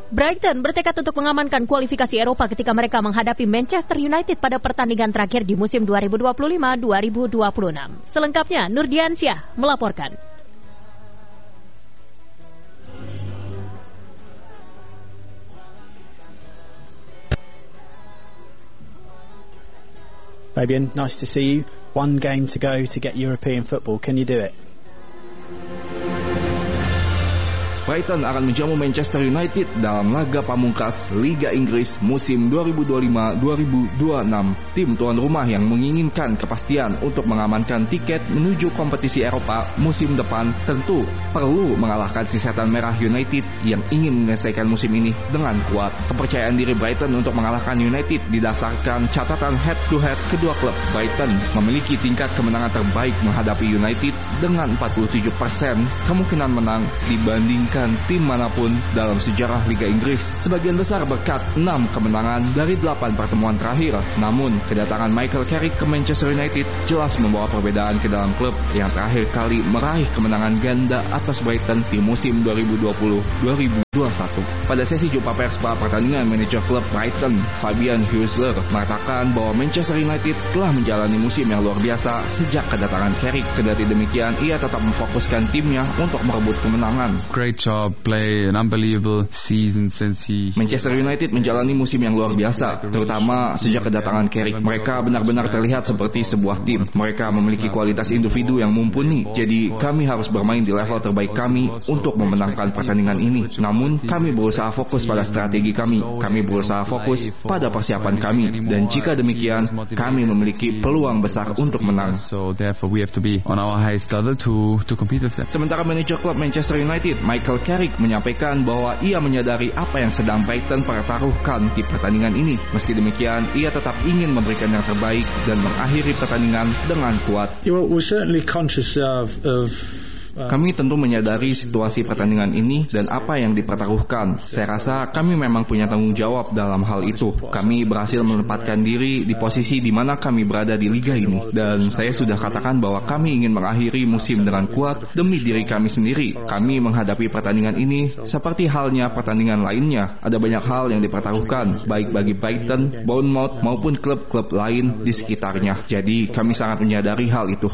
Brighton bertekad untuk mengamankan kualifikasi Eropa ketika mereka menghadapi Manchester United pada pertandingan terakhir di musim 2025-2026. Selengkapnya, Nurdiansyah melaporkan. Fabian, nice to see you. One game to go to get European football. Can you do it? Brighton akan menjamu Manchester United dalam laga pamungkas Liga Inggris musim 2025-2026. Tim tuan rumah yang menginginkan kepastian untuk mengamankan tiket menuju kompetisi Eropa musim depan tentu perlu mengalahkan si setan merah United yang ingin menyelesaikan musim ini dengan kuat. Kepercayaan diri Brighton untuk mengalahkan United didasarkan catatan head-to-head kedua klub. Brighton memiliki tingkat kemenangan terbaik menghadapi United dengan 47% kemungkinan menang dibandingkan tim manapun dalam sejarah Liga Inggris. Sebagian besar berkat 6 kemenangan dari 8 pertemuan terakhir. Namun, kedatangan Michael Carrick ke Manchester United jelas membawa perbedaan ke dalam klub yang terakhir kali meraih kemenangan ganda atas Brighton di musim 2020-2021. Pada sesi jumpa pers pertandingan, manajer klub Brighton, Fabian Hüsler, mengatakan bahwa Manchester United telah menjalani musim yang luar biasa sejak kedatangan Carrick. Kendati demikian, ia tetap memfokuskan timnya untuk merebut kemenangan. Great job, play an unbelievable season since he... Manchester United menjalani musim yang luar biasa, terutama sejak kedatangan Carrick. Mereka benar-benar terlihat seperti sebuah tim. Mereka memiliki kualitas individu yang mumpuni. Jadi kami harus bermain di level terbaik kami untuk memenangkan pertandingan ini. Namun kami berusaha fokus pada strategi kami. Kami berusaha fokus pada persiapan kami. Dan jika demikian, kami memiliki peluang besar untuk menang. So therefore we have to be on our highest level to compete with them. Sementara manajer klub Manchester United, Michael Carrick, menyatakan bahwa ia menyadari apa yang sedang Brighton pertaruhkan di pertandingan ini. Meski demikian, ia tetap ingin memberikan yang terbaik dan mengakhiri pertandingan dengan kuat. We're certainly conscious of Kami tentu menyadari situasi pertandingan ini dan apa yang dipertaruhkan. Saya rasa kami memang punya tanggung jawab dalam hal itu. Kami berhasil menempatkan diri di posisi di mana kami berada di liga ini. Dan saya sudah katakan bahwa kami ingin mengakhiri musim dengan kuat demi diri kami sendiri. Kami menghadapi pertandingan ini seperti halnya pertandingan lainnya. Ada banyak hal yang dipertaruhkan, baik bagi Brighton, Bournemouth maupun klub-klub lain di sekitarnya. Jadi kami sangat menyadari hal itu.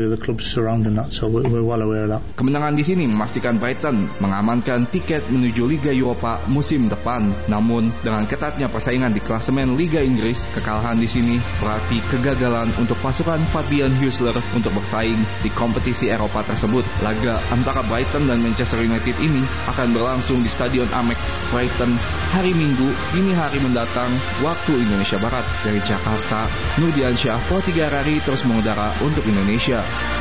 Kemenangan di sini memastikan Brighton mengamankan tiket menuju Liga Eropa musim depan. Namun, dengan ketatnya persaingan di klasemen Liga Inggris, kekalahan di sini berarti kegagalan untuk pasukan Fabian Hüsler untuk bersaing di kompetisi Eropa tersebut. Laga antara Brighton dan Manchester United ini akan berlangsung di Stadion Amex Brighton hari Minggu dini hari mendatang waktu Indonesia Barat. Dari Jakarta, Nurdiansyah, Pro 3 RRI terus mengudara untuk Indonesia.